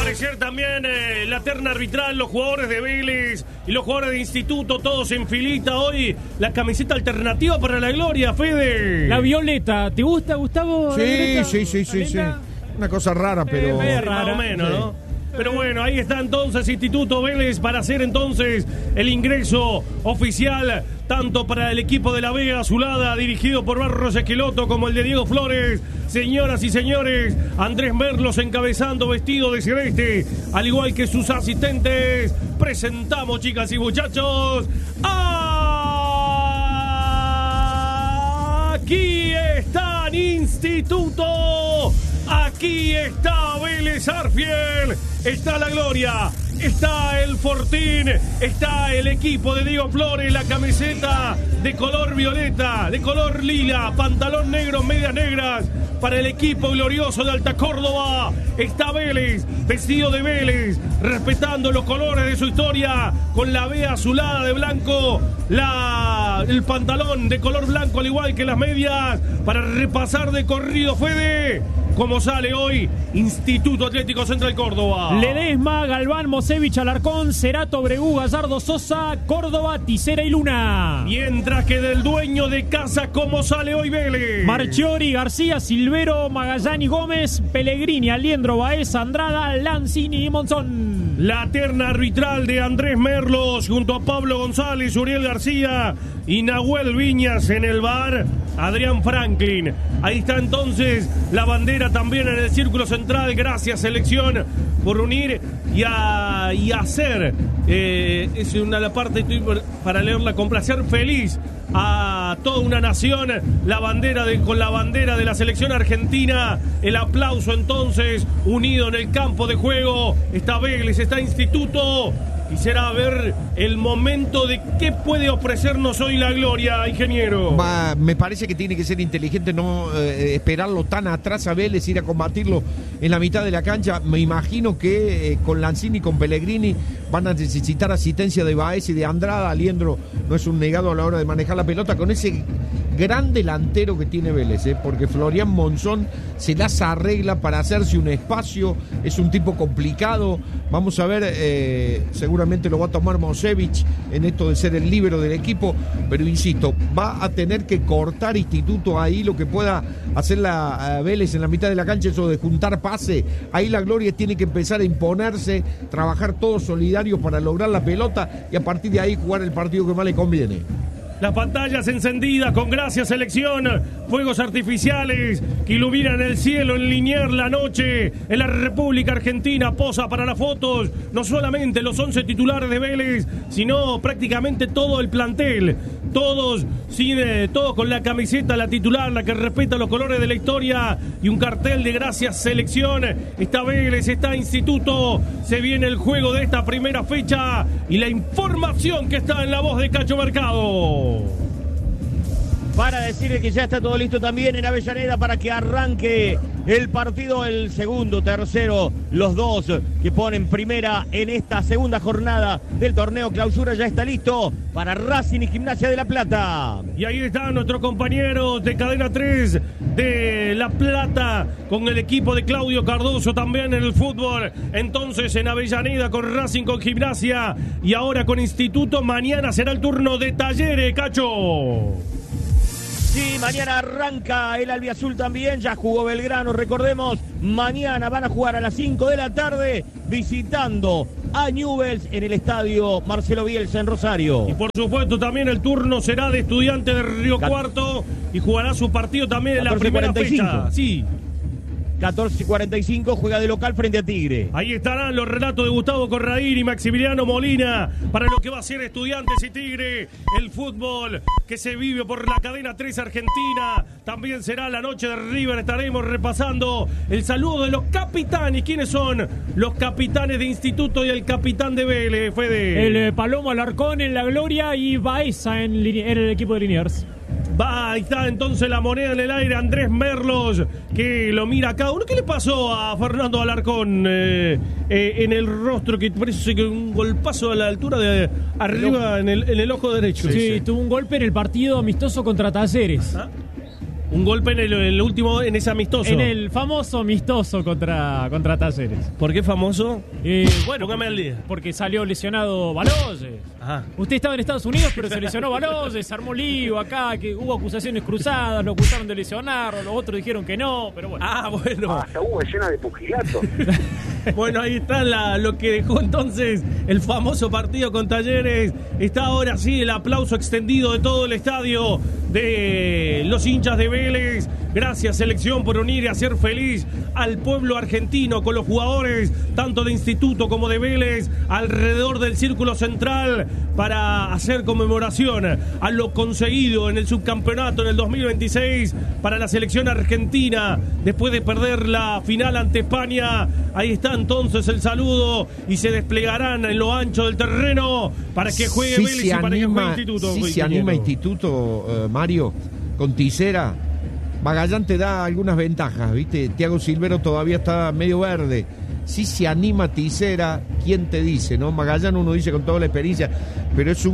aparecer también la terna arbitral, los jugadores de Vélez y los jugadores de Instituto, todos en filita hoy. La camiseta alternativa para la gloria, Fede. La violeta, ¿te gusta, Gustavo? Sí. Una cosa rara, pero... Más o menos, ¿no? Pero bueno, ahí está entonces Instituto Vélez para hacer entonces el ingreso oficial tanto para el equipo de la Vega Azulada dirigido por Barros Esqueloto como el de Diego Flores. Señoras y señores, Andrés Merlos encabezando vestido de celeste, al igual que sus asistentes. Presentamos, chicas y muchachos, aquí están Instituto. Aquí está Vélez Arfiel, está la gloria, está el Fortín, está el equipo de Diego Flores, la camiseta de color violeta, de color lila, pantalón negro, medias negras para el equipo glorioso de Alta Córdoba. Está Vélez, vestido de Vélez, respetando los colores de su historia, con la B azulada de blanco, el pantalón de color blanco al igual que las medias, para repasar de corrido, Fede. ¿Cómo sale hoy Instituto Atlético Central Córdoba? Ledesma, Galván, Mosevich, Alarcón, Cerato, Bregú, Gallardo, Sosa, Córdoba, Tisera y Luna. Mientras que del dueño de casa, ¿cómo sale hoy Vélez? Marchiori, García, Silvero, Magallani, Gómez, Pellegrini, Aliendro, Baez, Andrada, Lanzini y Monzón. La terna arbitral de Andrés Merlos junto a Pablo González, Uriel García y Nahuel Viñas en el VAR. Adrián Franklin. Ahí está entonces la bandera también en el círculo central. Gracias, selección, por unir y hacer. Es una parte, estoy para leerla, complacer feliz a toda una nación. La bandera con la bandera de la selección argentina. El aplauso entonces unido en el campo de juego. Está Vélez, está Instituto. Y será ver el momento de qué puede ofrecernos hoy la gloria, ingeniero. Me parece que tiene que ser inteligente no esperarlo tan atrás a Vélez, ir a combatirlo en la mitad de la cancha. Me imagino que con Lanzini y con Pellegrini van a necesitar asistencia de Baez y de Andrada. Aliendro no es un negado a la hora de manejar la pelota con ese gran delantero que tiene Vélez, porque Florian Monzón se las arregla para hacerse un espacio. Es un tipo complicado. Vamos a ver, seguramente lo va a tomar Mosevich en esto de ser el líbero del equipo, pero insisto, va a tener que cortar Instituto ahí lo que pueda hacer la Vélez en la mitad de la cancha, eso de juntar pase. Ahí la gloria tiene que empezar a imponerse, trabajar todos solidarios para lograr la pelota y a partir de ahí jugar el partido que más le conviene. Las pantallas encendidas con Gracias Selección, fuegos artificiales que iluminan el cielo en Liniers la noche en la República Argentina. Posa para las fotos no solamente los 11 titulares de Vélez, sino prácticamente todo el plantel. Todos con la camiseta, la titular, la que respeta los colores de la historia, y un cartel de Gracias Selección. Está Vélez, está Instituto, se viene el juego de esta primera fecha y la información que está en la voz de Cacho Mercado. Para decirle que ya está todo listo también en Avellaneda para que arranque el partido, el segundo, tercero, los dos que ponen primera en esta segunda jornada del torneo clausura. Ya está listo para Racing y Gimnasia de La Plata. Y ahí están nuestros compañeros de Cadena 3 de La Plata con el equipo de Claudio Cardoso también en el fútbol. Entonces en Avellaneda con Racing, con Gimnasia y ahora con Instituto. Mañana será el turno de Talleres, Cacho. Sí, mañana arranca el albiazul también, ya jugó Belgrano, recordemos, mañana van a jugar a las 5 de la tarde visitando a Newell's en el estadio Marcelo Bielsa en Rosario. Y por supuesto también el turno será de Estudiantes de Río Cuarto y jugará su partido también en la primera fecha. Sí. 14:45 juega de local frente a Tigre. Ahí estarán los relatos de Gustavo Corradín y Maximiliano Molina para lo que va a ser Estudiantes y Tigre. El fútbol que se vive por la Cadena 3 Argentina. También será la noche de River. Estaremos repasando el saludo de los capitanes. ¿Quiénes son los capitanes de Instituto y el capitán de Vélez, Fede? El Palomo Alarcón en la gloria y Baeza en el equipo de Liniers. Ahí está entonces la moneda en el aire. Andrés Merlos, que lo mira acá. ¿Qué le pasó a Fernando Alarcón en el rostro? Que parece que un golpazo a la altura de arriba en el ojo derecho. Sí, tuvo un golpe en el partido amistoso contra Talleres. Un golpe en el último, en ese amistoso. En el famoso amistoso contra Talleres. ¿Por qué famoso? Bueno, póngame al día. Porque salió lesionado Baloyes. Ajá. Usted estaba en Estados Unidos, pero se lesionó Baloyes, se armó lío acá, que hubo acusaciones cruzadas, lo acusaron de lesionarlo, los otros dijeron que no, pero bueno. Bueno. Hasta hubo escena de pugilato. Bueno, ahí está lo que dejó entonces el famoso partido con Talleres. Está ahora sí el aplauso extendido de todo el estadio de los hinchas de Vélez. Gracias, selección, por unir y hacer feliz al pueblo argentino con los jugadores, tanto de Instituto como de Vélez, alrededor del círculo central para hacer conmemoración a lo conseguido en el subcampeonato en el 2026 para la selección argentina después de perder la final ante España. Ahí está entonces el saludo y se desplegarán en lo ancho del terreno para que juegue Vélez y para que juegue Instituto. Sí, se anima Instituto, Mario, con Tisera. Magallán te da algunas ventajas, ¿viste? Thiago Silvero todavía está medio verde. Si se anima Tisera, ¿quién te dice, no? Magallán uno dice con toda la experiencia, pero es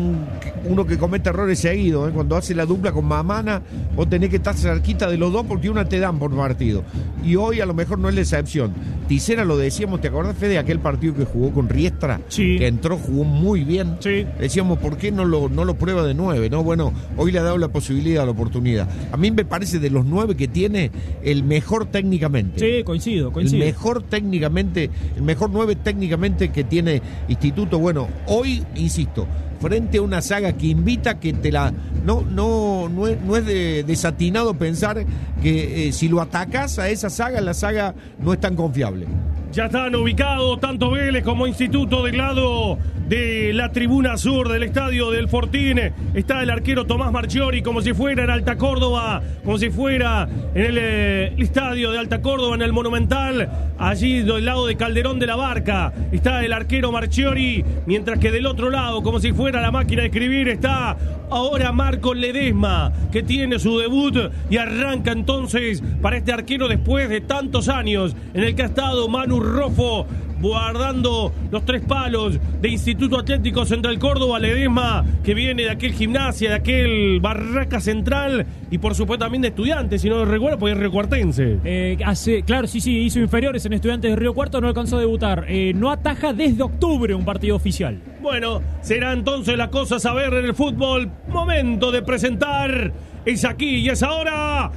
uno que comete errores seguidos, ¿eh? Cuando hace la dupla con Mamana, vos tenés que estar cerquita de los dos porque una te dan por partido. Y hoy a lo mejor no es la excepción. Tisera, lo decíamos, ¿te acordás, Fede, aquel partido que jugó con Riestra? Sí. Que entró, jugó muy bien. Sí. Decíamos, ¿por qué no lo prueba de 9? ¿No? Bueno, hoy le ha dado la posibilidad, la oportunidad. A mí me parece de los 9 que tiene el mejor técnicamente. Sí, coincido. El mejor técnicamente, el mejor 9 técnicamente que tiene Instituto. Bueno, hoy, insisto, frente a una saga que invita que te la... No es desatinado pensar que si lo atacás a esa saga, la saga no es tan confiable. Ya están ubicados tanto Vélez como Instituto del lado de la tribuna sur del estadio del Fortín. Está el arquero Tomás Marchiori como si fuera en Alta Córdoba, como si fuera en el estadio de Alta Córdoba, en el Monumental. Allí del lado de Calderón de la Barca está el arquero Marchiori, mientras que del otro lado, como si fuera la máquina de escribir, está ahora Marco Ledesma, que tiene su debut y arranca entonces para este arquero después de tantos años en el que ha estado Manu Rofo guardando los 3 palos de Instituto Atlético Central Córdoba. Ledesma, que viene de aquel Gimnasia, de aquel Barraca Central y por supuesto también de Estudiantes, si no recuerdo, pues es riocuartense. Claro, sí, hizo inferiores en Estudiantes de Río Cuarto, no alcanzó a debutar. No ataja desde octubre un partido oficial. Bueno, será entonces la cosa a saber en el fútbol. Momento de presentar. Es aquí y es ahora.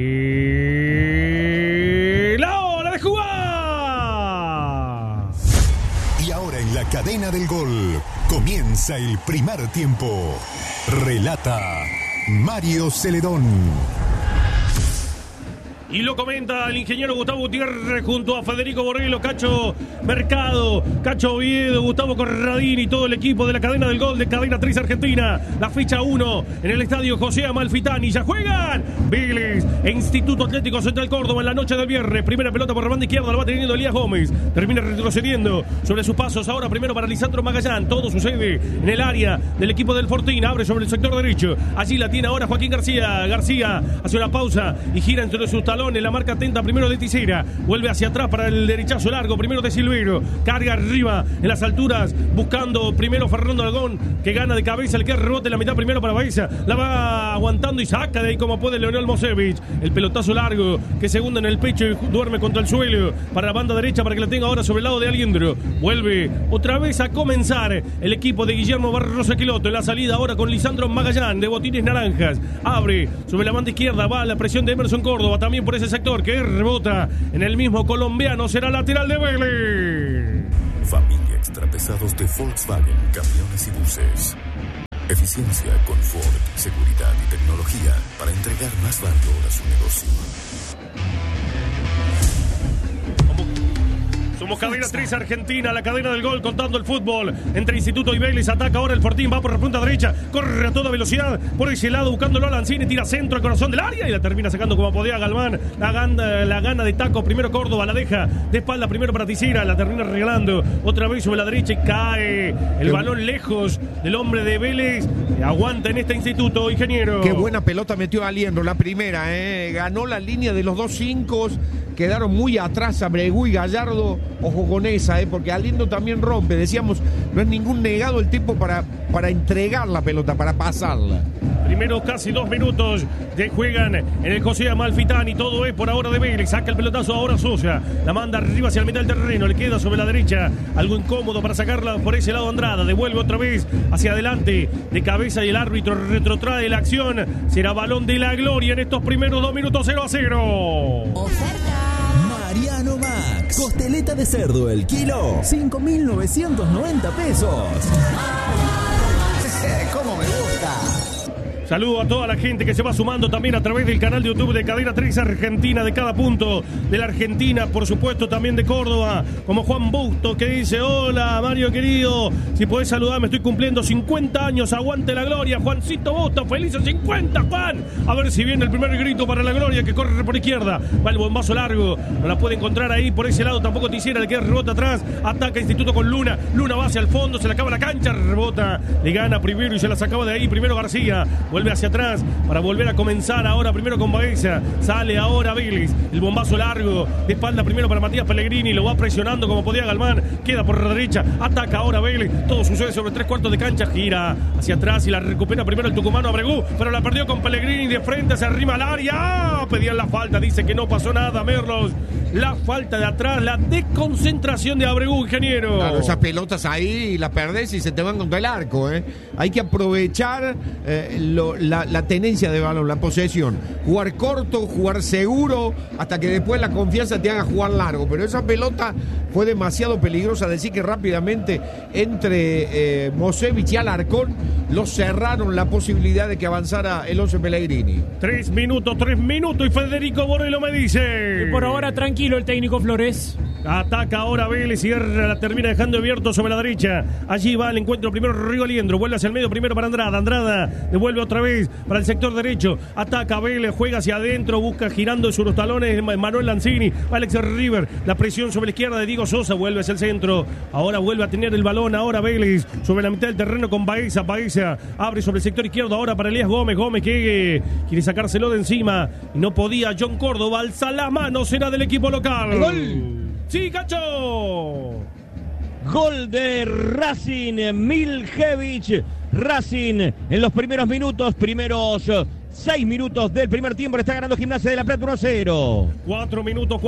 La hora de jugar. Y ahora en la cadena del gol comienza el primer tiempo. Relata Mario Celedón. Y lo comenta el ingeniero Gustavo Gutiérrez junto a Federico Borrello, Cacho Mercado, Cacho Oviedo, Gustavo Corradini y todo el equipo de la cadena del gol de Cadena 3 Argentina. La fecha 1 en el estadio José Amalfitani. Ya juegan Vélez e Instituto Atlético Central Córdoba en la noche del viernes. Primera pelota por la banda izquierda, la va teniendo Elías Gómez. Termina retrocediendo sobre sus pasos. Ahora primero para Lisandro Magallán. Todo sucede en el área del equipo del Fortín. Abre sobre el sector derecho. Allí la tiene ahora Joaquín García. García hace una pausa y gira entre sus talones. La marca atenta primero de Tisera. Vuelve hacia atrás para el derechazo largo. Primero de Silvero. Carga arriba en las alturas. Buscando primero Fernando Aragón, que gana de cabeza. El que rebote en la mitad primero para Baeza. La va aguantando y saca de ahí como puede Leonel Mosevich. El pelotazo largo que se hunde en el pecho y duerme contra el suelo. Para la banda derecha para que la tenga ahora sobre el lado de Aliendro. Vuelve otra vez a comenzar el equipo de Guillermo Barroso Esqueloto. En la salida ahora con Lisandro Magallán de botines naranjas. Abre sobre la banda izquierda. Va a la presión de Emerson Córdoba. También por ese sector que rebota en el mismo colombiano. Será lateral de Vélez. Familia Extrapesados de Volkswagen, camiones y buses. Eficiencia, confort, seguridad y tecnología para entregar más valor a su negocio. Somos Cadena 3 Argentina, la cadena del gol contando el fútbol entre Instituto y Vélez. Ataca ahora el Fortín, va por la punta derecha, corre a toda velocidad por ese lado buscándolo a Lanzini, tira centro al corazón del área y la termina sacando como podía Galván. La gana de taco, primero Córdoba, la deja de espalda primero para Tisera, la termina regalando otra vez sobre la derecha y cae el balón lejos del hombre de Vélez. Aguanta en este Instituto, ingeniero. Qué buena pelota metió Aliendro, la primera, ganó la línea de los 2 5, quedaron muy atrás Abregu y Gallardo. Ojo con esa, porque Aliendro también rompe. Decíamos, no es ningún negado el tipo para entregar la pelota, para pasarla. Primeros casi 2 minutos de juegan en el José Amalfitani. Todo es por ahora de Vélez. Saca el pelotazo ahora Sosa. La manda arriba hacia el mitad del terreno. Le queda sobre la derecha. Algo incómodo para sacarla por ese lado Andrada. Devuelve otra vez hacia adelante. De cabeza y el árbitro retrotrae la acción. Será balón de la gloria en estos primeros 2 minutos. 0-0. Mariano Max. Costeleta de cerdo el kilo. 5.990 pesos. ¿Cómo me gusta? Saludo a toda la gente que se va sumando también a través del canal de YouTube de Cadena 3 Argentina, de cada punto de la Argentina, por supuesto también de Córdoba, como Juan Busto, que dice: hola Mario querido, si podés saludarme, estoy cumpliendo 50 años, aguante la gloria. Juancito Busto, felices 50, Juan. A ver si viene el primer grito para la gloria, que corre por izquierda, va el bombazo largo, no la puede encontrar ahí por ese lado, tampoco Tisiera, le queda rebota atrás, ataca Instituto con Luna, Luna va hacia el fondo, se le acaba la cancha, rebota, le gana primero y se la sacaba de ahí, primero García, vuelve hacia atrás para volver a comenzar ahora primero con Baeza, sale ahora Vélez, el bombazo largo de espalda primero para Matías Pellegrini, lo va presionando como podía Galván, queda por la derecha, ataca ahora Vélez, todo sucede sobre 3/4 de cancha, gira hacia atrás y la recupera primero el tucumano Abregú, pero la perdió con Pellegrini de frente, se arrima al área, pedían la falta, dice que no pasó nada Merlos, la falta de atrás, la desconcentración de Abregú, ingeniero. Claro, esas pelotas ahí las perdés y se te van contra el arco, ¿eh? Hay que aprovechar la tenencia de balón, la posesión. Jugar corto, jugar seguro, hasta que después la confianza te haga jugar largo. Pero esa pelota fue demasiado peligrosa. Decir que rápidamente entre Mosevich y Alarcón los cerraron la posibilidad de que avanzara el 11 Pellegrini. 3 minutos y Federico Borrello me dice: y por ahora tranquilo el técnico Flores. Ataca ahora Vélez, cierra, la termina dejando abierto sobre la derecha. Allí va el encuentro primero Río Aliendro, vuelve hacia el medio primero para Andrada. Andrada devuelve otra vez para el sector derecho. Ataca Vélez, juega hacia adentro, busca girando sobre los talones Manuel Lanzini. Alex River, la presión sobre la izquierda de Diego Sosa, vuelve hacia el centro. Ahora vuelve a tener el balón, ahora Vélez sobre la mitad del terreno con Baeza. Baeza abre sobre el sector izquierdo ahora para Elías Gómez. Gómez que quiere sacárselo de encima y no podía. John Córdoba alza la mano, será del equipo local. ¡Gol! ¡Sí, Cacho! Gol de Racing, Miljevich. Racing en los primeros minutos, primeros 6 minutos del primer tiempo, le está ganando Gimnasia de la Plata 1-0. 4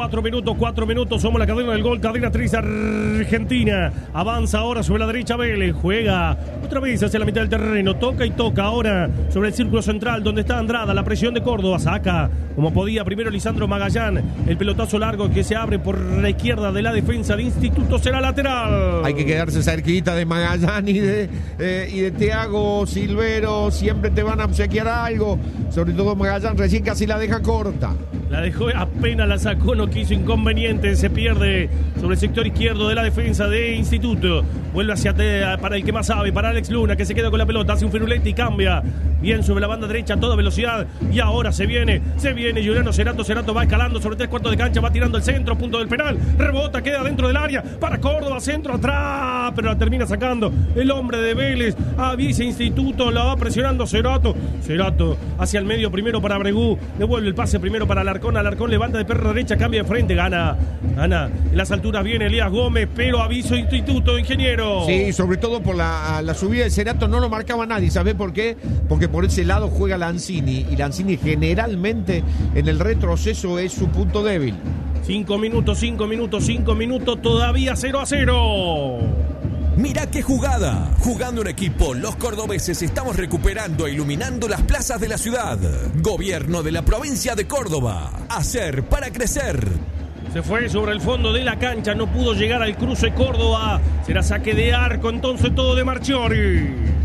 minutos, somos la cadena del gol, cadena 3 Argentina. Avanza ahora sobre la derecha Vélez, juega otra vez hacia la mitad del terreno, toca y toca ahora sobre el círculo central donde está Andrada, la presión de Córdoba, saca como podía primero Lisandro Magallán, el pelotazo largo que se abre por la izquierda de la defensa de Instituto, será lateral. Hay que quedarse cerquita de Magallán y de Thiago Silvero, siempre te van a obsequiar algo. Sobre todo Magallán recién casi la deja corta. La dejó, apenas la sacó, no quiso inconveniente, se pierde sobre el sector izquierdo de la defensa de Instituto. Vuelve hacia para el que más sabe, para Alex Luna, que se queda con la pelota, hace un firulete y cambia. Bien sobre la banda derecha, a toda velocidad. Y ahora se viene Juliano Cerato. Cerato va escalando sobre 3/4 de cancha, va tirando el centro, punto del penal. Rebota, queda dentro del área, para Córdoba, centro atrás, pero la termina sacando el hombre de Vélez. Avisa Instituto, la va presionando Cerato. Cerato hacia el medio primero para Abregú, devuelve el pase primero para Alarcón. Alarcón levanta de perro derecha, cambia de frente, gana. En las alturas viene Elías Gómez, pero aviso Instituto, ingeniero. Sí, sobre todo por la subida de Cerato, no lo marcaba nadie. ¿Sabés por qué? Porque por ese lado juega Lanzini, y Lanzini generalmente en el retroceso es su punto débil. 5 minutos, todavía 0-0. Mirá qué jugada. Jugando en equipo, los cordobeses estamos recuperando e iluminando las plazas de la ciudad. Gobierno de la provincia de Córdoba. Hacer para crecer. Se fue sobre el fondo de la cancha, no pudo llegar al cruce Córdoba. Será saque de arco, entonces todo de Marchiori.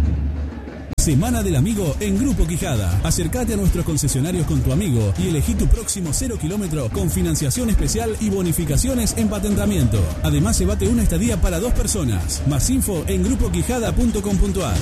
Semana del Amigo en Grupo Quijada. Acércate a nuestros concesionarios con tu amigo y elegí tu próximo 0 kilómetro con financiación especial y bonificaciones en patentamiento. Además, se bate una estadía para 2 personas. Más info en grupoquijada.com.ar.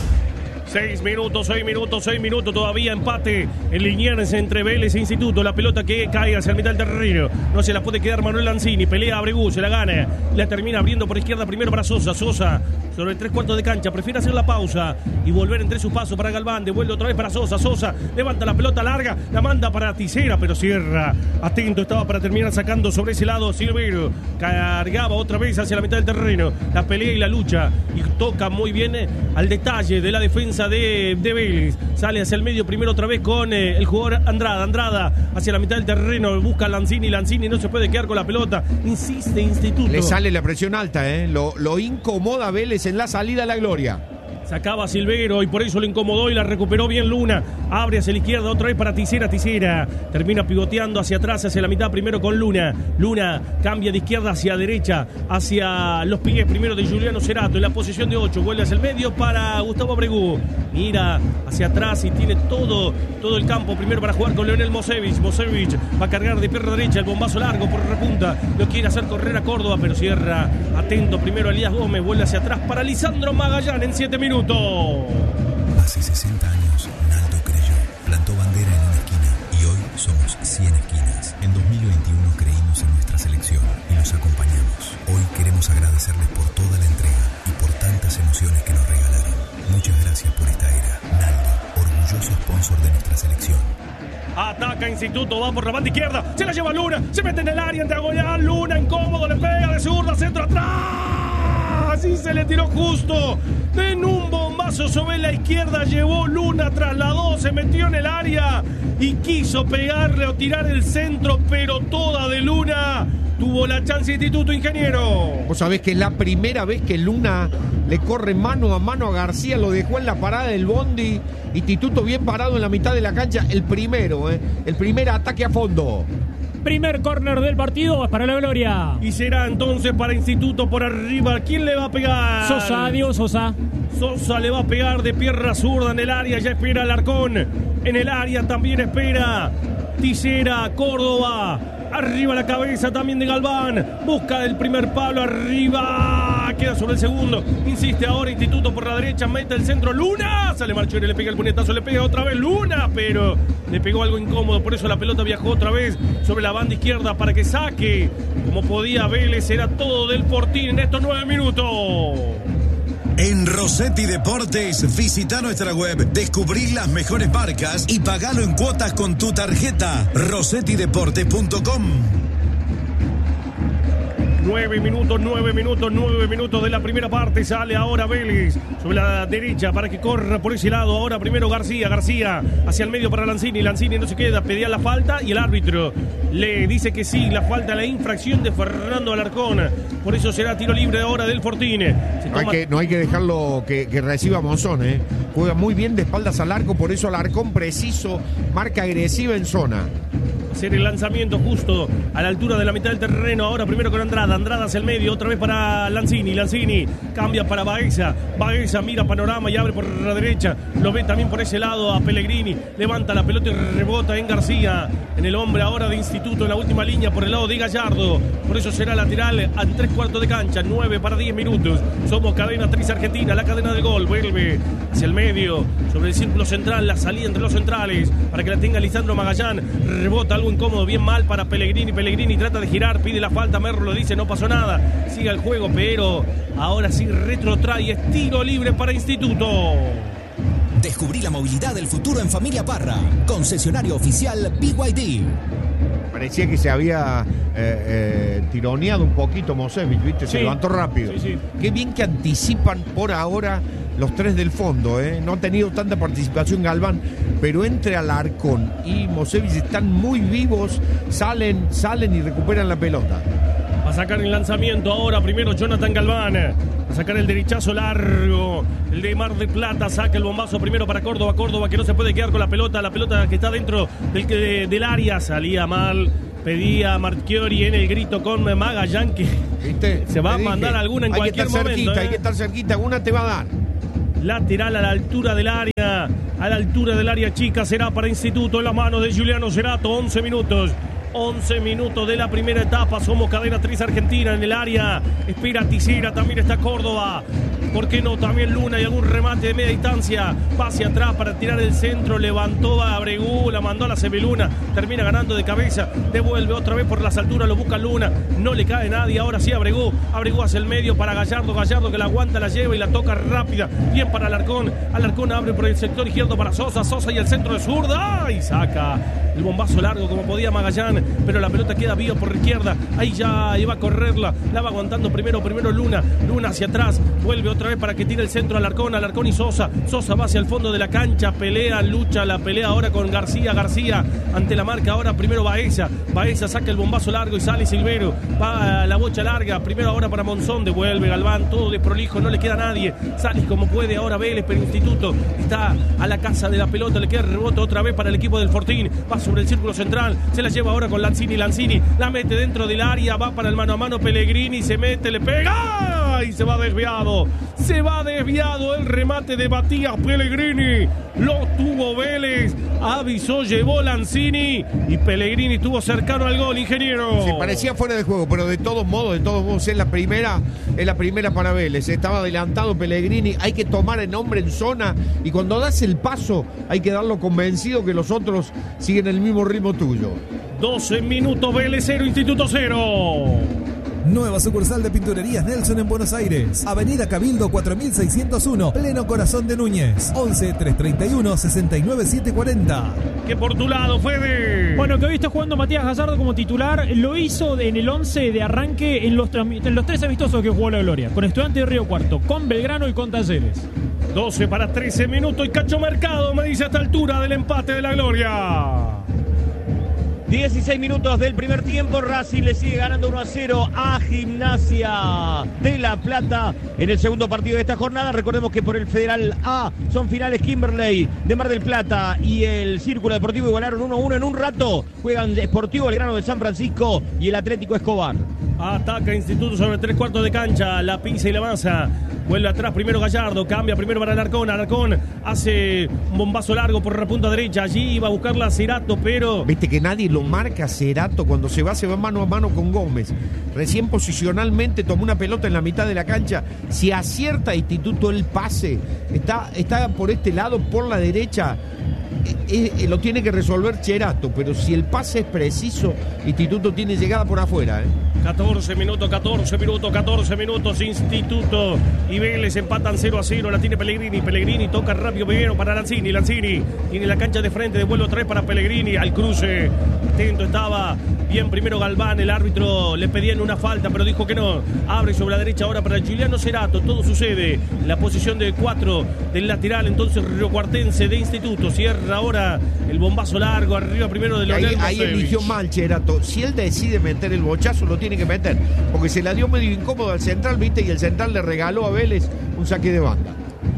6 minutos, todavía empate en Liniers entre Vélez e Instituto. La pelota que cae hacia el mitad del terreno, no se la puede quedar Manuel Lanzini, pelea Abregú, se la gana, la termina abriendo por izquierda primero para Sosa. Sosa sobre 3/4 de cancha, prefiere hacer la pausa y volver entre sus pasos para Galván, devuelve otra vez para Sosa. Sosa levanta la pelota larga, la manda para Tisera, pero cierra, atento estaba para terminar sacando sobre ese lado Silvero, cargaba otra vez hacia la mitad del terreno, la pelea y la lucha, y toca muy bien al detalle de la defensa defensa de Vélez. Sale hacia el medio primero otra vez con el jugador Andrada hacia la mitad del terreno, busca a Lanzini no se puede quedar con la pelota, insiste Instituto. Le sale la presión alta, lo incomoda Vélez en la salida a la gloria. Sacaba Silvero y por eso lo incomodó y la recuperó bien Luna. Abre hacia la izquierda otra vez para Tisera. Termina pivoteando hacia atrás, hacia la mitad primero con Luna. Luna cambia de izquierda hacia derecha, hacia los pies primero de Juliano Cerato en la posición de 8. Vuelve hacia el medio para Gustavo Abregu. Mira hacia atrás y tiene todo el campo primero para jugar con Leonel Mosevich. Mosevich va a cargar de pierna derecha el bombazo largo por repunta. Lo quiere hacer correr a Córdoba, pero cierra. Atento primero Elías Gómez. Vuelve hacia atrás para Lisandro Magallán en 7 minutos. Hace 60 años, Naldo creyó, plantó bandera en una esquina y hoy somos 100 esquinas. En 2021 creímos en nuestra selección y los acompañamos. Hoy queremos agradecerles por toda la entrega y por tantas emociones que nos regalaron. Muchas gracias por esta era. Naldo, orgulloso sponsor de nuestra selección. Ataca Instituto, va por la banda izquierda, se la lleva Luna, se mete en el área en diagonal, Luna incómodo, le pega de zurda, centro atrás. Así se le tiró justo. En un bombazo sobre la izquierda llevó Luna, trasladó, se metió en el área y quiso pegarle o tirar el centro, pero toda de Luna. Tuvo la chance Instituto, ingeniero. Vos sabés que es la primera vez que Luna le corre mano a mano a García, lo dejó en la parada del bondi. Instituto bien parado en la mitad de la cancha, el primero, el primer ataque a fondo. Primer córner del partido, es para la gloria. Y será entonces para Instituto por arriba. ¿Quién le va a pegar? Sosa, Diego Sosa. Sosa le va a pegar de pierna zurda en el área, ya espera Alarcón. En el área también espera Tisera, Córdoba. Arriba la cabeza también de Galván. Busca el primer palo arriba. Queda sobre el segundo. Insiste ahora Instituto por la derecha. Mete el centro. Luna. Sale Marchiori, le pega el puñetazo. Le pega otra vez Luna. Pero le pegó algo incómodo. Por eso la pelota viajó otra vez sobre la banda izquierda para que saque. Como podía Vélez. Era todo del Fortín en estos 9 minutos. En Rossetti Deportes, visita nuestra web, descubrí las mejores marcas y pagalo en cuotas con tu tarjeta. rossettideportes.com. 9 minutos de la primera parte. Sale ahora Vélez sobre la derecha para que corra por ese lado. Ahora primero García hacia el medio para Lanzini no se queda, pedía la falta y el árbitro le dice que sí, la falta, la infracción de Fernando Alarcón. Por eso será tiro libre ahora del Fortín. No hay que dejarlo que reciba Monzón, Juega muy bien de espaldas al arco, por eso Alarcón preciso, marca agresiva en zona. Hacer el lanzamiento justo a la altura de la mitad del terreno. Ahora primero con Andrada hacia el medio, otra vez para Lanzini cambia para Baeza mira panorama y abre por la derecha, lo ve también por ese lado a Pellegrini, levanta la pelota y rebota en García, en el hombre ahora de Instituto en la última línea por el lado de Gallardo. Por eso será lateral a 3/4 de cancha. 9 para 10 minutos. Somos cadena 3 Argentina, la cadena del gol. Vuelve hacia el medio, sobre el círculo central, la salida entre los centrales para que la tenga Lisandro Magallán. Rebota algo incómodo, bien mal para Pellegrini trata de girar, pide la falta, Merlo lo dice, no pasó nada, sigue el juego, pero ahora sí retrotrae, es tiro libre para Instituto. Descubrí la movilidad del futuro en Familia Parra, concesionario oficial BYD. Parecía que se había tironeado un poquito Mosevich, ¿viste? Se levantó rápido. Sí. Qué bien que anticipan por ahora los tres del fondo, No ha tenido tanta participación Galván, pero entre Alarcón y Mosevich están muy vivos, salen y recuperan la pelota. Va a sacar el lanzamiento ahora, primero Jonathan Galván. Va a sacar el derechazo largo, el de Mar del Plata, saca el bombazo primero para Córdoba que no se puede quedar con la pelota que está dentro del área, salía mal. Pedía Marchiori en el grito con Magallán que ¿viste? Se va a mandar alguna en cualquier momento. Hay que estar cerquita, una te va a dar. Lateral a la altura del área chica será para Instituto en la mano de Juliano Cerato. 11 minutos de la primera etapa. Somos cadena 3 Argentina en el área. Espera Tisera, también está Córdoba. ¿Por qué no? También Luna y algún remate de media distancia. Va hacia atrás para tirar el centro. Levantó a Abregu, la mandó a la Sebeluna. Termina ganando de cabeza. Devuelve otra vez por las alturas. Lo busca Luna. No le cae nadie. Ahora sí Abregu. Abregu hacia el medio para Gallardo. Gallardo que la aguanta, la lleva y la toca rápida. Bien para Alarcón. Alarcón abre por el sector izquierdo para Sosa. Sosa y el centro de zurda. Y saca el bombazo largo como podía Magallán. pero la pelota queda viva por izquierda. Ahí ya iba a correrla, la va aguantando primero Luna hacia atrás, vuelve otra vez para que tire el centro Alarcón y Sosa va hacia el fondo de la cancha, lucha la pelea ahora con García ante la marca ahora, primero Baeza saca el bombazo largo y sale Silvero, va a la bocha larga, primero ahora para Monzón, devuelve Galván, todo desprolijo, no le queda a nadie, sale como puede ahora Vélez, pero Instituto está a la casa de la pelota, le queda el rebote otra vez para el equipo del Fortín, va sobre el círculo central, se la lleva ahora con Lanzini, la mete dentro del área, va para el mano a mano Pellegrini, se mete, le pega y se va desviado el remate de Matías Pellegrini, lo tuvo Vélez, avisó, llevó Lanzini y Pellegrini estuvo cercano al gol, ingeniero. Sí, parecía fuera de juego, pero de todos modos es la primera para Vélez, estaba adelantado Pellegrini, hay que tomar el hombre en zona y cuando das el paso hay que darlo convencido que los otros siguen el mismo ritmo tuyo. 12 minutos, Vélez 0, Instituto 0. Nueva sucursal de Pinturerías Nelson en Buenos Aires. Avenida Cabildo 4601, pleno corazón de Núñez. 11-331-69740. Que por tu lado, Fede. Bueno, que hoy está jugando Matías Gallardo como titular. Lo hizo en el 11 de arranque en los 3 amistosos que jugó la Gloria. Con Estudiantes de Río Cuarto, con Belgrano y con Talleres. 12 para 13 minutos y Cacho Mercado me dice a esta altura del empate de la Gloria. 16 minutos del primer tiempo, Racing le sigue ganando 1-0 a Gimnasia de La Plata en el segundo partido de esta jornada. Recordemos que por el Federal A son finales Kimberley de Mar del Plata y el Círculo Deportivo igualaron 1-1 en un rato. Juegan Sportivo Belgrano de San Francisco y el Atlético Escobar. Ataca Instituto sobre 3/4 de cancha, la pisa y la masa. Vuelve atrás primero Gallardo, cambia primero para Alarcón hace un bombazo largo por la punta derecha, allí iba a buscarla Cerato, pero... Viste que nadie lo marca Cerato, cuando se va mano a mano con Gómez. Recién posicionalmente tomó una pelota en la mitad de la cancha, si acierta Instituto el pase, está por este lado, por la derecha, lo tiene que resolver Cerato, pero si el pase es preciso, Instituto tiene llegada por afuera, 14 minutos, Instituto y Vélez empatan 0-0, la tiene Pellegrini toca rápido primero para Lanzini tiene la cancha de frente, devuelve otra vez para Pellegrini, al cruce, atento estaba, bien primero Galván, el árbitro le pedían una falta, pero dijo que no, abre sobre la derecha ahora para Juliano Cerato, todo sucede, la posición de 4 del lateral, entonces riocuartense de Instituto, cierra ahora el bombazo largo, arriba primero de Leonel ahí eligió mal Cerato, si él decide meter el bochazo lo tiene que meter, porque se la dio medio incómodo al central, viste, y el central le regaló a Vélez un saque de banda.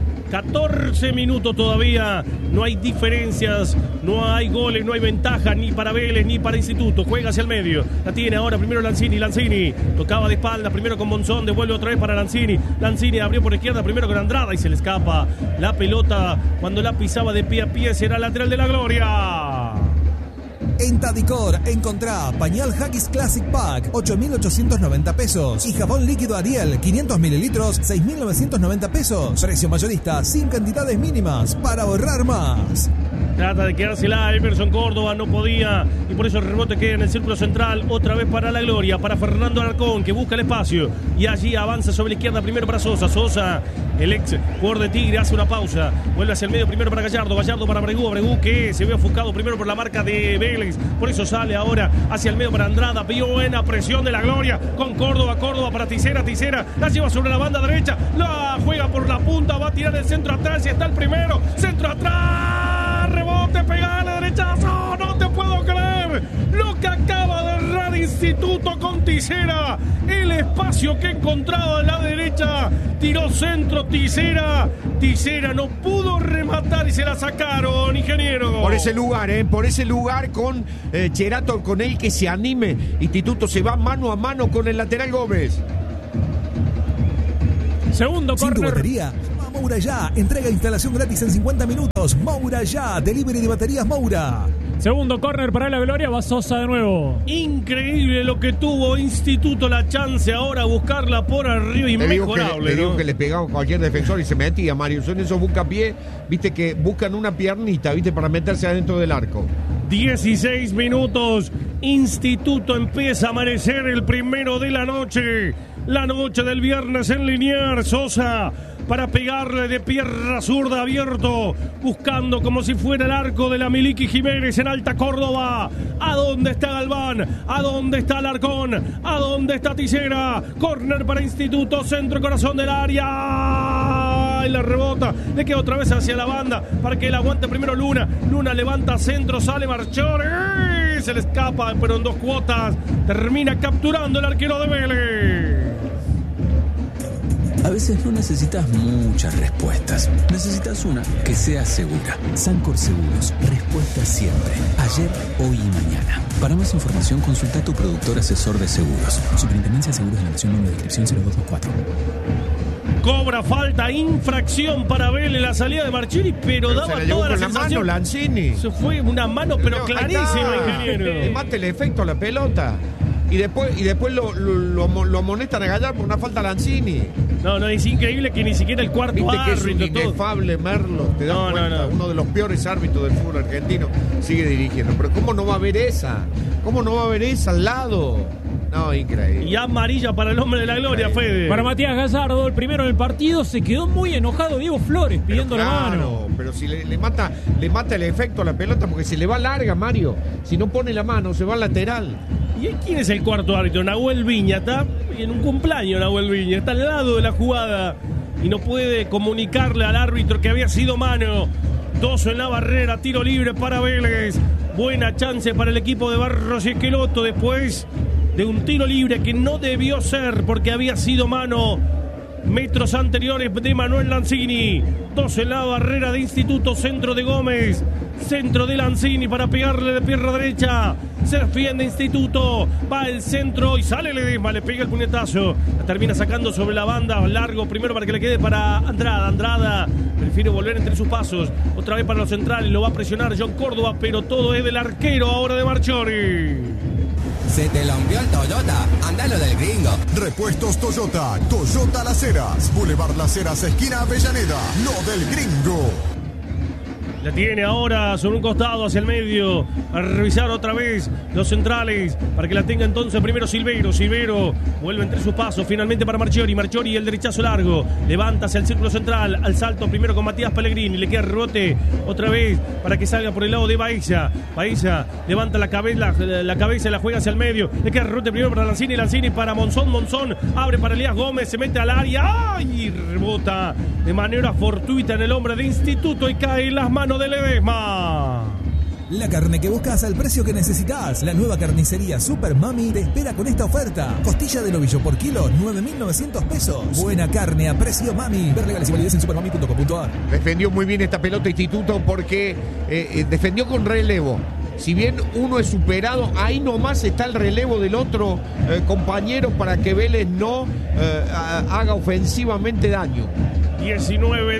14 minutos todavía, no hay diferencias, no hay goles, no hay ventaja ni para Vélez ni para Instituto, juega hacia el medio, la tiene ahora primero Lanzini, tocaba de espalda, primero con Monzón, devuelve otra vez para Lanzini abrió por izquierda, primero con Andrada y se le escapa la pelota, cuando la pisaba de pie a pie será lateral de la Gloria. En Tadicor encontrá pañal Haggis Classic Pack 8.890 pesos y jabón líquido Ariel 500 mililitros 6.990 pesos. Precio mayorista sin cantidades mínimas para ahorrar más. Trata de quedársela Emerson Córdoba, no podía y por eso el rebote queda en el círculo central, otra vez para la Gloria, para Fernando Alarcón que busca el espacio y allí avanza sobre la izquierda primero para Sosa, el ex jugador de Tigre hace una pausa, vuelve hacia el medio primero para Gallardo para Bregú que se ve ofuscado primero por la marca de Vélez, por eso sale ahora hacia el medio para Andrada, pidió buena presión de la Gloria con Córdoba para Tisera, la lleva sobre la banda derecha, la juega por la punta, va a tirar el centro atrás y está el primero, centro atrás, rebote, pegale, derechazo, no te puedo creer lo que acaba de errar Instituto con Tisera, el espacio que encontraba a la derecha, tiró centro Tisera no pudo rematar y se la sacaron, ingeniero. Por ese lugar con Cerato, con él que se anime, Instituto se va mano a mano con el lateral Gómez. Segundo Sin córner. tu batería, Moura Ya, entrega e instalación gratis en 50 minutos. Moura Ya, delivery de baterías Moura. Segundo córner para la Gloria, va Sosa de nuevo. Increíble lo que tuvo Instituto, la chance ahora a buscarla por arriba, inmejorable. Le digo que le pegaba cualquier defensor y se metía, Mario. Son esos buscapiés, viste, que buscan una piernita, viste, para meterse adentro del arco. 16 minutos Instituto. Empieza a amanecer el primero de la noche del viernes en Liniers. Sosa para pegarle de pierna zurda abierto, buscando como si fuera el arco de la Miliki Jiménez en Alta Córdoba. ¿A dónde está Galván? ¿A dónde está Alarcón? ¿A dónde está Tisera? Córner para Instituto, centro corazón del área. Y la rebota, le queda otra vez hacia la banda para que él aguante primero Luna. Luna levanta centro, sale Marchiori. Se le escapa, pero en 2 cuotas termina capturando el arquero de Vélez. A veces no necesitas muchas respuestas. Necesitas una que sea segura. Sancor Seguros. Respuesta siempre. Ayer, hoy y mañana. Para más información, consulta a tu productor asesor de seguros. Superintendencia de Seguros de la Nación, número de inscripción 0224. Cobra falta, infracción para Vélez, la salida de Marchiori, pero daba toda la sensación. Mano, Lanzini. Eso fue una mano, pero clarísima, ingeniero. Le mate el efecto a la pelota. Y después lo amonestan a Gallar por una falta a Lanzini. No, es increíble que ni siquiera el cuarto Viste que árbitro. es un inefable Merlo, te das cuenta. No. Uno de los peores árbitros del fútbol argentino sigue dirigiendo. Pero ¿cómo no va a haber esa? ¿Cómo no va a haber esa al lado? No, increíble. Y amarilla para el hombre de la gloria, Fede. Para Matías Gallardo, el primero en el partido, se quedó muy enojado Diego Flores pidiendo la mano. Pero si le mata el efecto a la pelota porque se le va larga, Mario. Si no pone la mano, se va al lateral. ¿Y quién es el cuarto árbitro? Nahuel Viña, está en un cumpleaños Nahuel Viña, está al lado de la jugada y no puede comunicarle al árbitro que había sido mano. 2 en la barrera, tiro libre para Vélez. Buena chance para el equipo de Barros y Esqueloto después de un tiro libre que no debió ser porque había sido mano metros anteriores de Manuel Lanzini. 2 en la barrera de Instituto, centro de Gómez, centro de Lanzini para pegarle de pierna derecha. Se defiende Instituto, va el centro y sale Ledesma, le pega el puñetazo, la termina sacando sobre la banda, largo primero para que le quede para Andrada. Andrada prefiere volver entre sus pasos, otra vez para los centrales, lo va a presionar John Córdoba, pero todo es del arquero ahora de Marchiori. Se te lompió el Toyota, andalo del Gringo. Repuestos Toyota, Toyota Las Heras, Boulevard Las Heras, esquina Avellaneda, lo del Gringo. La tiene ahora sobre un costado hacia el medio. A revisar otra vez los centrales para que la tenga entonces primero Silveiro. Silveiro vuelve entre sus pasos finalmente para Marchiori. Marchiori el derechazo largo. Levanta hacia el círculo central. Al salto primero con Matías Pellegrini. Le queda rebote otra vez para que salga por el lado de Baeza. Baeza levanta la cabeza y la juega hacia el medio. Le queda rebote primero para Lanzini. Lanzini para Monzón. Monzón abre para Elías Gómez. Se mete al área. ¡Ay! Y rebota de manera fortuita en el hombre de Instituto y cae en las manos de Ledesma. La carne que buscas al precio que necesitas. La nueva carnicería Super Mami te espera con esta oferta. Costilla de novillo por kilo, 9.900 pesos. Buena carne a precio Mami. Ver legales y validez en supermami.com.ar. Defendió muy bien esta pelota Instituto porque defendió con relevo. Si bien uno es superado, ahí nomás está el relevo del otro compañero para que Vélez no haga ofensivamente daño. 19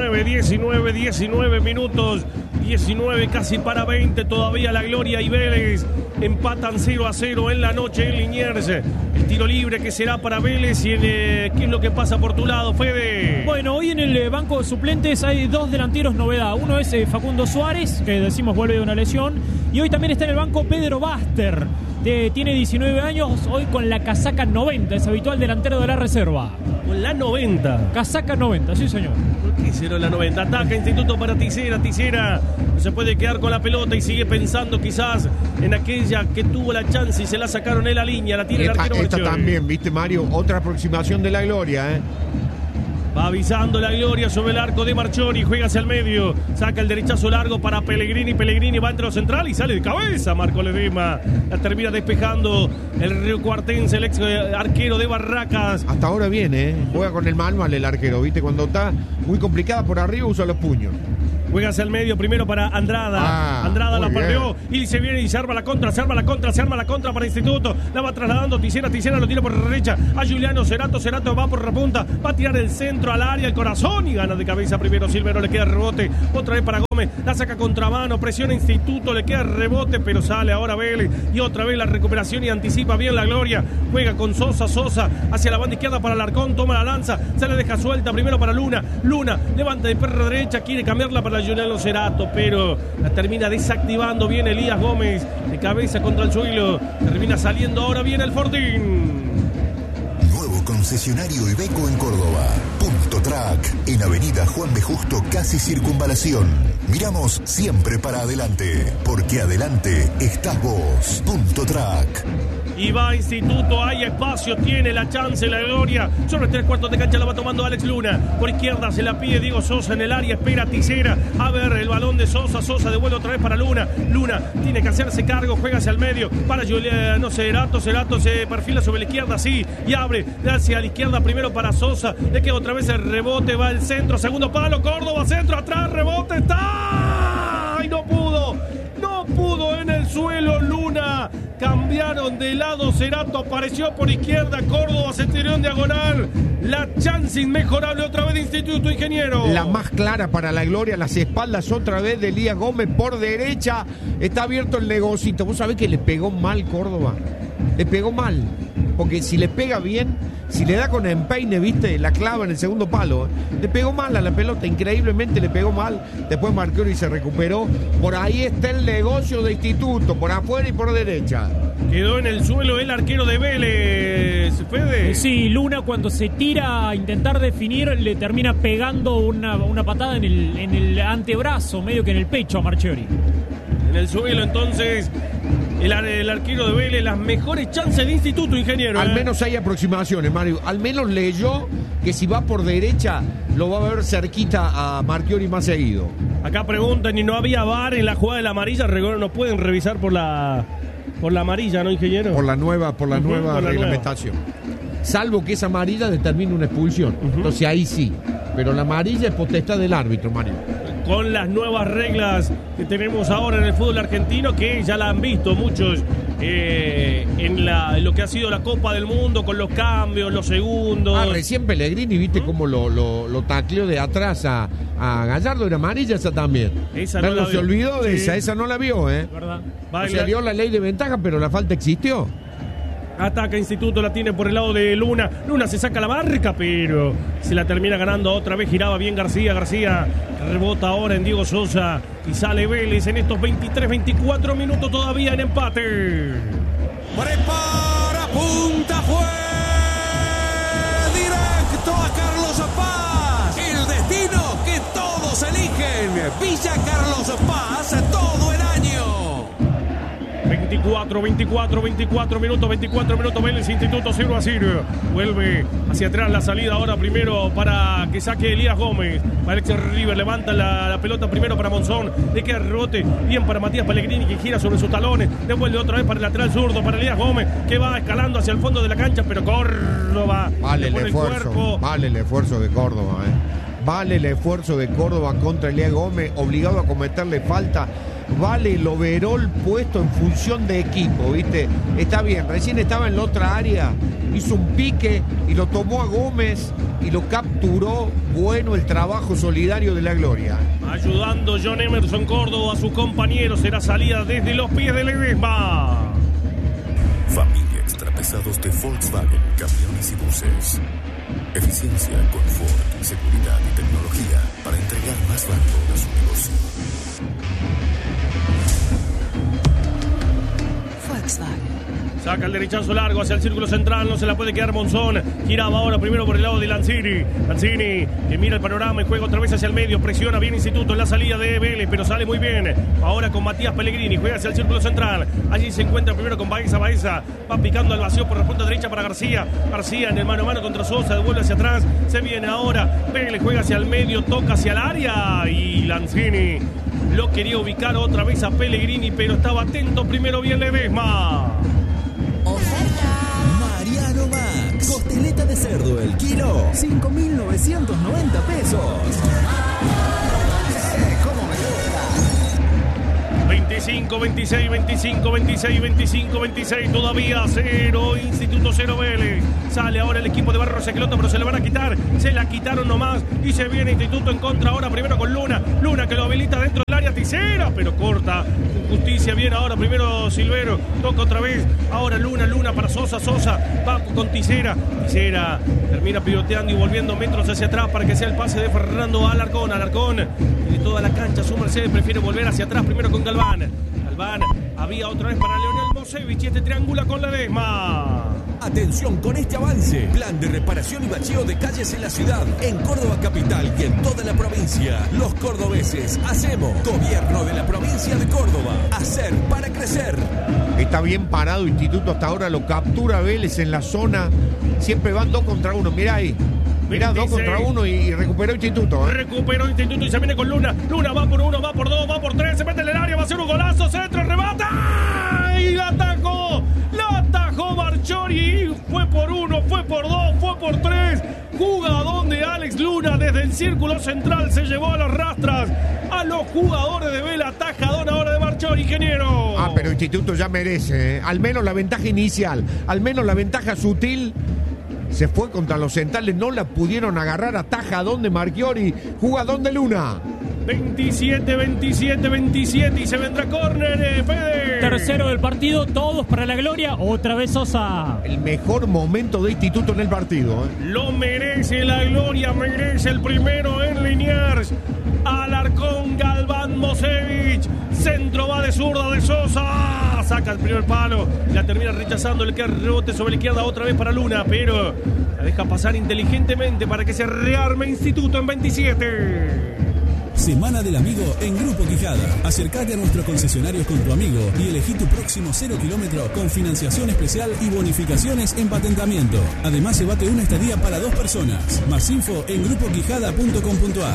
minutos, 19 casi para 20, todavía la Gloria y Vélez empatan 0-0 en la noche en Liniers. El tiro libre que será para Vélez y ¿qué es lo que pasa por tu lado, Fede? Bueno, hoy en el banco de suplentes hay 2 delanteros novedad. Uno es Facundo Suárez, que decimos vuelve de una lesión, y hoy también está en el banco Pedro Baster. Tiene 19 años, hoy con la casaca 90, es habitual delantero de la reserva. Con la 90. Casaca 90, sí señor. ¿Por qué 0 la 90? Ataca Instituto para Tisera. Tisera no se puede quedar con la pelota y sigue pensando quizás en aquella que tuvo la chance y se la sacaron en la línea. La tiene el arquero Esta Marchiori. también, viste Mario, otra aproximación de la Gloria, Va avisando la Gloria sobre el arco de Marchiori. Juega hacia el medio. Saca el derechazo largo para Pellegrini. Pellegrini va entre los centrales y sale de cabeza Marco Ledesma. La termina despejando el Río Cuartense, el ex arquero de Barracas. Hasta ahora viene, juega con el manual el arquero, viste, cuando está muy complicada por arriba usa los puños. Juega hacia el medio primero para Andrada. Andrada la perdió y se viene y se arma la contra, se arma la contra para Instituto. La va trasladando Tisera lo tira por la derecha a Juliano Cerato va por la punta, va a tirar el centro al área, el corazón y gana de cabeza primero Silveiro, le queda rebote otra vez para Gómez. Gómez, la saca contramano, presiona Instituto, le queda rebote, pero sale ahora Vélez. Y otra vez la recuperación y anticipa bien la Gloria. Juega con Sosa hacia la banda izquierda para Alarcón, toma la lanza, se le deja suelta primero para Luna, levanta de perro derecha, quiere cambiarla para Juliano Cerato, pero la termina desactivando bien Elías Gómez, de cabeza contra el suelo, termina saliendo ahora bien el Fortín. Nuevo concesionario Iveco en Córdoba. Punto Track, en Avenida Juan B. Justo, casi Circunvalación. Miramos siempre para adelante, porque adelante estás vos. Punto Track. Y va Instituto, hay espacio, tiene la chance, la Gloria. Sobre 3/4 de cancha la va tomando Alex Luna. Por izquierda se la pide Diego Sosa en el área, espera Tisera. A ver, el balón de Sosa devuelve otra vez para Luna. Luna tiene que hacerse cargo, juega hacia el medio. Para Juliano Cerato se perfila sobre la izquierda, sí, y abre hacia la izquierda primero para Sosa. Le queda otra vez el rebote, va el centro, segundo palo, Córdoba, centro, atrás, rebote, está. ¡Ay, no pudo! No pudo en el suelo Luna. Cambiaron de lado, Cerato apareció por izquierda, Córdoba se tiró en diagonal. La chance inmejorable otra vez de Instituto, ingeniero. La más clara para la Gloria, las espaldas otra vez de Elías Gómez por derecha. Está abierto el negocito. Vos sabés que le pegó mal Córdoba. Le pegó mal. Porque si le pega bien, si le da con empeine, viste, la clava en el segundo palo. Le pegó mal a la pelota, increíblemente le pegó mal. Después marcó y se recuperó. Por ahí está el negocio de Instituto, por afuera y por derecha. Quedó en el suelo el arquero de Vélez, Fede. Sí, Luna cuando se tira a intentar definir le termina pegando una patada en el antebrazo, medio que en el pecho a Marchiori. En el suelo entonces el arquero de Vélez, las mejores chances de Instituto, ingeniero. Al menos hay aproximaciones, Mario. Al menos leyó que si va por derecha lo va a ver cerquita a Marchiori más seguido. Acá preguntan, ¿y no había VAR en la jugada de la amarilla? No pueden revisar por la amarilla, ¿no, ingeniero? Por la nueva reglamentación. Salvo que esa amarilla determine una expulsión. Entonces ahí sí. Pero la amarilla es potestad del árbitro, Mario. Con las nuevas reglas que tenemos ahora en el fútbol argentino, que ya la han visto muchos en lo que ha sido la Copa del Mundo, con los cambios, los segundos. Recién Pellegrini, viste cómo lo tacleó de atrás a Gallardo, era amarilla esa también. Esa no se olvidó de sí. esa no la vio, ¿Verdad? O sea, vio la ley de ventaja, pero la falta existió. Ataca Instituto, la tiene por el lado de Luna. Luna se saca la marca, pero se la termina ganando otra vez. Giraba bien García rebota ahora en Diego Sosa y sale Vélez en estos 23-24 minutos todavía en empate. Prepara, punta, fue directo a Carlos Paz. El destino que todos eligen. Villa Carlos Paz todo el año. 24 minutos, Vélez, Instituto 0-0. Vuelve hacia atrás la salida ahora primero para que saque Elías Gómez. Para Alex River, levanta la pelota primero para Monzón. Le queda el rebote bien para Matías Pellegrini, que gira sobre sus talones. Devuelve otra vez para el lateral zurdo, para Elías Gómez, que va escalando hacia el fondo de la cancha, pero Córdoba vale el esfuerzo de Córdoba, Vale el esfuerzo de Córdoba contra Elías Gómez, obligado a cometerle falta. Vale el overall puesto en función de equipo, ¿viste? Está bien, recién estaba en la otra área, hizo un pique y lo tomó a Gómez y lo capturó. Bueno, el trabajo solidario de la Gloria. Ayudando John Emerson Córdoba a sus compañeros, será salida desde los pies de Ledesma. Familia Extrapesados de Volkswagen, camiones y buses. Eficiencia, confort, seguridad y tecnología para entregar más valor a su negocio. Saca el derechazo largo hacia el círculo central, no se la puede quedar Monzón. Giraba ahora primero por el lado de Lanzini, que mira el panorama y juega otra vez hacia el medio. Presiona bien Instituto en la salida de Vélez, pero sale muy bien. Ahora con Matías Pellegrini, juega hacia el círculo central. Allí se encuentra primero con Baeza. Va picando al vacío por la punta derecha para García en el mano a mano contra Sosa, devuelve hacia atrás. Se viene ahora, Vélez juega hacia el medio, toca hacia el área y Lanzini lo quería ubicar otra vez a Pellegrini, pero estaba atento primero bien Ledesma. Mariano Max. Costeleta de cerdo el kilo. 5.990 pesos. ¿Cómo me gusta? 25, 26. Todavía 0. Instituto 0 Vélez. Sale ahora el equipo de Barros Secloto, pero se le van a quitar. Se la quitaron nomás. Y se viene Instituto en contra ahora. Primero con Luna. Luna que lo habilita dentro del área. área, Tisera, pero corta. Justicia, bien ahora, primero Silvero, toca otra vez. Ahora Luna para Sosa, va con Tisera. Tisera termina pivoteando y volviendo metros hacia atrás para que sea el pase de Fernando Alarcón. Alarcón de toda la cancha, su merced, prefiere volver hacia atrás, primero con Galván. Había otra vez para Leonel Mosevich y este triangula con Ledesma. Atención con este avance. Plan de reparación y bacheo de calles en la ciudad, en Córdoba capital y en toda la provincia. Los cordobeses hacemos. Gobierno de la provincia de Córdoba. Hacer para crecer. Está bien parado Instituto hasta ahora, lo captura Vélez en la zona. Siempre van 2 contra 1. Mirá ahí. Mirá, 2 contra 1 y recuperó Instituto. Recuperó Instituto y se viene con Luna. Luna va por 1, va por 2, va por 3. Se mete en el área, va a ser un golazo. Centro, rebata. Y la atajó. La atajó Marchori. Fue por 1, fue por 2, fue por 3. Jugadón de Alex Luna desde el círculo central. Se llevó a las rastras a los jugadores de Vélez. Atajadón ahora de Marchori, ingeniero. Pero Instituto ya merece. Al menos la ventaja inicial. Al menos la ventaja sutil. Se fue contra los centrales, no la pudieron agarrar. Atajadón de Marchiori, jugadón de Luna. 27 y se vendrá córner, Fede. Tercero del partido, todos para la gloria. Otra vez Sosa. El mejor momento de Instituto en el partido. Lo merece la gloria, merece el primero en Liniers. Alarcón, Galván, Mosevich. Centro va de zurda de Sosa. Saca el primer palo. La termina rechazando. Le queda rebote sobre la izquierda otra vez para Luna. Pero la deja pasar inteligentemente para que se rearme Instituto en 27. Semana del Amigo en Grupo Quijada. Acércate a nuestros concesionarios con tu amigo y elegí tu próximo 0 kilómetro con financiación especial y bonificaciones en patentamiento. Además, llévate una estadía para 2 personas. Más info en grupoquijada.com.ar.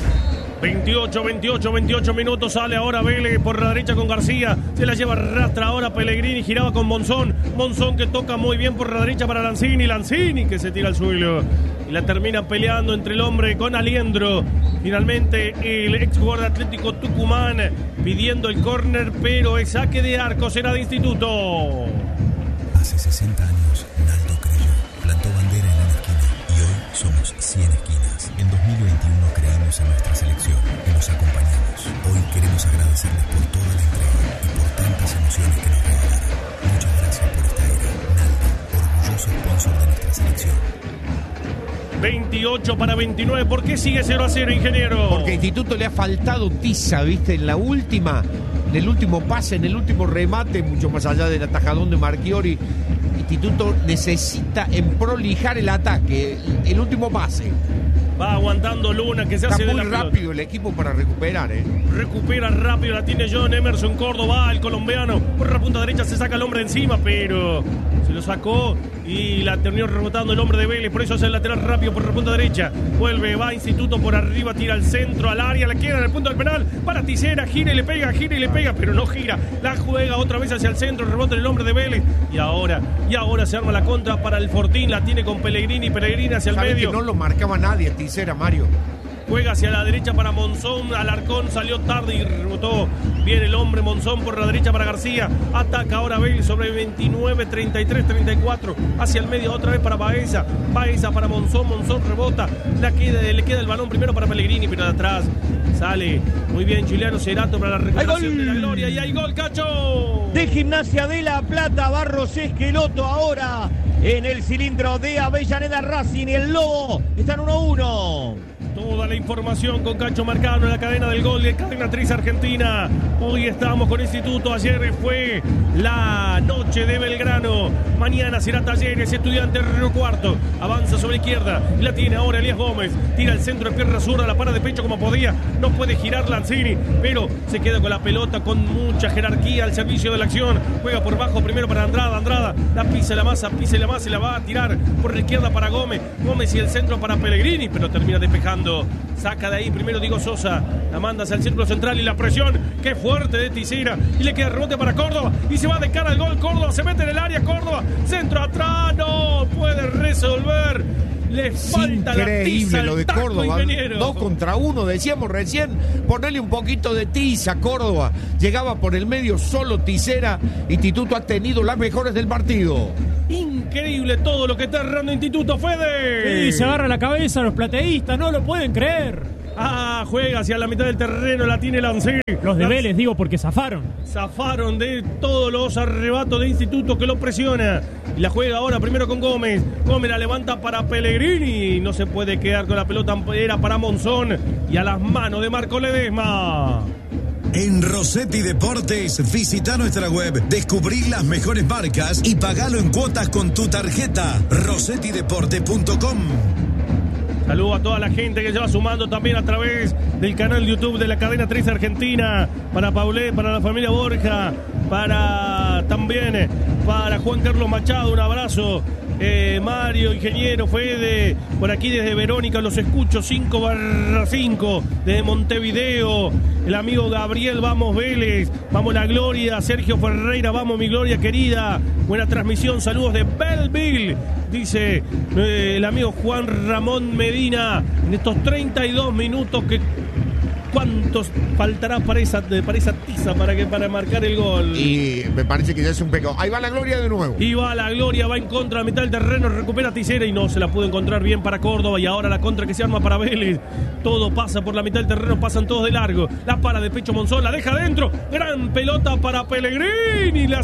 28 minutos, sale ahora Vélez por la derecha con García, se la lleva rastra ahora Pellegrini, giraba con Monzón que toca muy bien por la derecha para Lanzini que se tira al suelo y la termina peleando entre el hombre con Aliendro. Finalmente el exjugador de Atlético Tucumán pidiendo el córner, pero el saque de arco será de Instituto. Hace 60 años Naldo creyó, plantó bandera en una esquina y hoy somos 100 esquinas. En 2021 creímos en nuestra selección y los acompañamos. Hoy queremos agradecerles por toda la entrega y por tantas emociones que nos regalaron. Muchas gracias por esta era. Naldo, orgulloso sponsor de nuestra selección. 28-29, ¿por qué sigue 0-0, ingeniero? Porque a Instituto le ha faltado tiza, ¿viste? En el último pase, en el último remate, mucho más allá del atajadón de Marchiori. Instituto necesita prolijar el ataque, el último pase. Va aguantando Luna, que se hace de la muy rápido el equipo para recuperar, Recupera rápido, la tiene John Emerson Córdoba, el colombiano. Por la punta derecha se saca el hombre encima, pero se lo sacó y la terminó rebotando el hombre de Vélez. Por eso hace el lateral rápido por la punta derecha. Vuelve, va Instituto por arriba, tira al centro, al área, la queda en el punto del penal. Para Tisera, gira y le pega, pero no gira. La juega otra vez hacia el centro, rebota el hombre de Vélez. Y ahora se arma la contra para el Fortín, la tiene con Pellegrini hacia el medio. Que no lo marcaba nadie, Tisera, Mario. Juega hacia la derecha para Monzón. Alarcón salió tarde y rebotó bien el hombre. Monzón por la derecha para García. Ataca ahora Bale sobre 29, 33, 34. Hacia el medio otra vez para Baeza. Baeza para Monzón. Monzón rebota. Le queda el balón primero para Pellegrini, pero de atrás sale muy bien Juliano Cerato para la recuperación de la gloria. Y hay gol, Cacho. De Gimnasia de La Plata. Barros Esqueloto ahora en el cilindro de Avellaneda. Racing y el Lobo están 1-1. Toda la información con Cacho Marcano en la cadena del gol de Cadena 3 Argentina. Hoy estamos con Instituto. Ayer fue la noche de Belgrano. Mañana será Talleres, Estudiantes, Río Cuarto. Avanza sobre la izquierda. La tiene ahora Elías Gómez. Tira el centro de pierna zurda, la para de pecho como podía. No puede girar Lanzini, pero se queda con la pelota con mucha jerarquía al servicio de la acción. Juega por bajo primero para Andrada. Andrada la pisa la masa y la va a tirar por la izquierda para Gómez. Gómez y el centro para Pellegrini, pero termina despejando. Saca de ahí primero Diego Sosa, la manda hacia el círculo central y la presión, qué fuerte de Tisera, y le queda rebote para Córdoba y se va de cara al gol. Córdoba se mete en el área, Córdoba, centro atrás, no puede resolver. Le falta la tiza, lo de taco, Córdoba. ingeniero. 2 contra 1, decíamos recién, ponerle un poquito de tiza a Córdoba. Llegaba por el medio solo Tisera. Instituto ha tenido las mejores del partido. Increíble todo lo que está errando Instituto, Fede. Sí, se agarra la cabeza a los plateístas, no lo pueden creer. Juega hacia la mitad del terreno, la tiene Lanzini. Los de Vélez, digo, porque zafaron. Zafaron de todos los arrebatos de Instituto que lo presiona. Y la juega ahora primero con Gómez. Gómez la levanta para Pellegrini. No se puede quedar con la pelota, era para Monzón. Y a las manos de Marco Ledesma. En Rossetti Deportes, visita nuestra web, descubrí las mejores marcas y pagalo en cuotas con tu tarjeta. RossettiDeporte.com. Saludo a toda la gente que se va sumando también a través del canal YouTube de la cadena 3 Argentina. Para Paulé, para la familia Borja, para Juan Carlos Machado, un abrazo. Mario, ingeniero, Fede, por aquí desde Verónica, los escucho, 5/5, desde Montevideo, el amigo Gabriel, vamos Vélez, vamos la Gloria, Sergio Ferreira, vamos mi Gloria querida, buena transmisión, saludos de Belleville, dice el amigo Juan Ramón Medina, en estos 32 minutos que... ¿Cuántos faltará para esa tiza para marcar el gol? Y me parece que ya es un pecado. Ahí va la Gloria de nuevo. Y va la Gloria, va en contra a mitad del terreno, recupera Tisera y no se la pudo encontrar bien para Córdoba. Y ahora la contra que se arma para Vélez. Todo pasa por la mitad del terreno, pasan todos de largo. La para de pecho Monzón, la deja adentro. Gran pelota para Pellegrini. La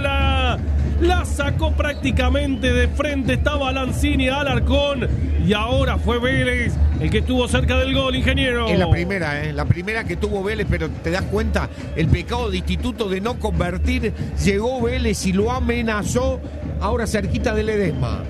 sacó prácticamente de frente. Estaba Lanzini, Alarcón. Y ahora fue Vélez el que estuvo cerca del gol, ingeniero. Es la primera que tuvo Vélez, pero te das cuenta, el pecado de Instituto de no convertir, llegó Vélez y lo amenazó, ahora cerquita de Ledesma.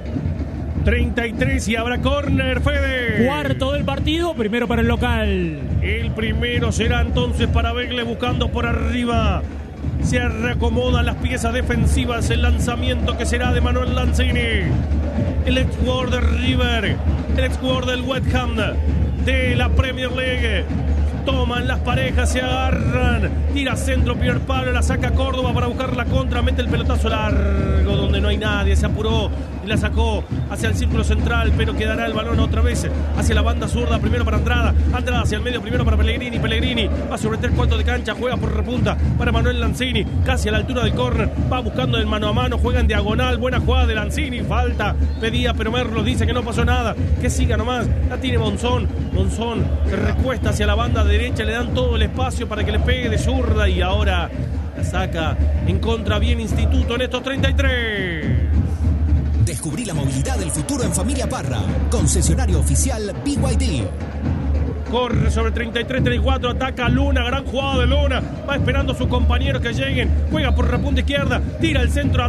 33 y habrá córner, Fede. Cuarto del partido, primero para el local. El primero será entonces para Vélez buscando por arriba. Se reacomodan las piezas defensivas, el lanzamiento que será de Manuel Lanzini. El ex jugador de River, el ex jugador del West Ham, de la Premier League. Toman las parejas, se agarran, tira centro, primer palo, la saca Córdoba para buscar la contra, mete el pelotazo largo donde no hay nadie, se apuró y la sacó hacia el círculo central, pero quedará el balón otra vez hacia la banda zurda, primero para Andrada hacia el medio, primero para Pellegrini va sobre 3/4 de cancha, juega por repunta para Manuel Lanzini, casi a la altura del córner, va buscando el mano a mano, juega en diagonal, buena jugada de Lanzini, falta, pedía, pero Merlo dice que no pasó nada, que siga nomás, la tiene Monzón se recuesta hacia la banda derecha, le dan todo el espacio para que le pegue de zurda y ahora la saca en contra bien Instituto en estos 33. Descubrí la movilidad del futuro en Familia Parra, concesionario oficial BYD. Corre sobre 33-34, ataca Luna, gran jugada de Luna, va esperando a sus compañeros que lleguen, juega por la punta izquierda, tira el centro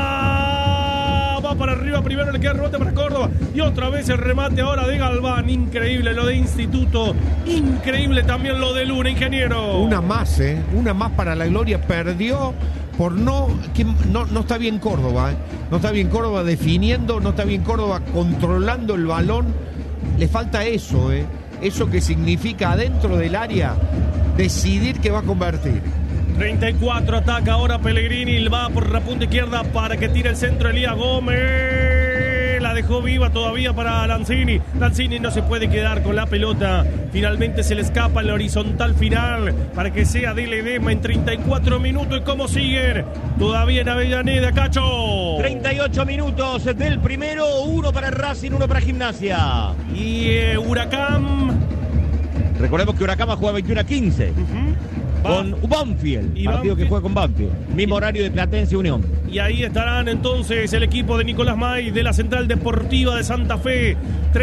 atrás, va para arriba, primero le queda el rebote para Córdoba y otra vez el remate ahora de Galván, increíble lo de Instituto, increíble también lo de Luna, ingeniero. Una más para la Gloria, perdió por no está bien Córdoba, no está bien Córdoba definiendo, no está bien Córdoba controlando el balón, le falta eso, eso que significa adentro del área decidir que va a convertir. 34 ataca ahora Pellegrini, va por la punta izquierda para que tire el centro Elías Gómez, la dejó viva todavía para Lanzini no se puede quedar con la pelota, finalmente se le escapa el horizontal final para que sea de Ledesma en 34 minutos y cómo siguen todavía en Avellaneda, Cacho. 38 minutos del primero, 1 para Racing, 1 para Gimnasia. Y Huracán. Recordemos que Huracán va a jugar 21-15. Con Banfield, partido que juega con Banfield, mismo horario de Platense Unión. Y ahí estarán entonces el equipo de Nicolás May de la Central Deportiva de Santa Fe.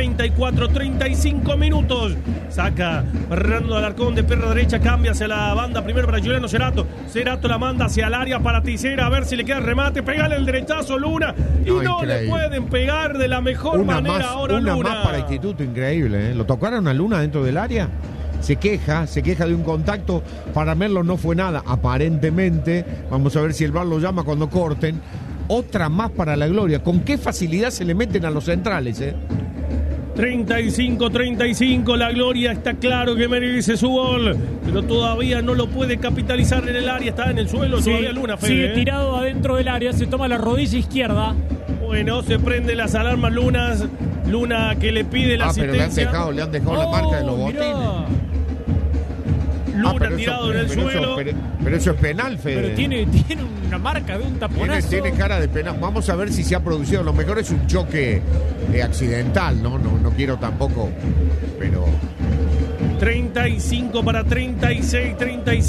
34-35 minutos. Saca Fernando Alarcón de perra derecha, cambia hacia la banda primero para Juliano Cerato. Cerato la manda hacia el área para Tisera, a ver si le queda el remate. Pegale el derechazo Luna y no le pueden pegar de la mejor manera ahora Luna. Una más para Instituto, increíble. ¿Lo tocaron a Luna dentro del área? Se queja de un contacto, para Merlo no fue nada, aparentemente, vamos a ver si el VAR lo llama cuando corten, otra más para la Gloria, con qué facilidad se le meten a los centrales, 35-35, la Gloria está claro que merece su gol, pero todavía no lo puede capitalizar en el área, está en el suelo, sí, todavía Luna, Fede, sigue tirado adentro del área, se toma la rodilla izquierda. Bueno, se prenden las alarmas Luna que le pide la asistencia. Pero le han dejado la marca de los botines. Luna tirado en el suelo. Pero eso es penal, Fede. Pero tiene una marca de un taponazo. Tiene cara de penal. Vamos a ver si se ha producido. Lo mejor es un choque accidental, ¿no? No quiero tampoco, pero 35 para 36, 35.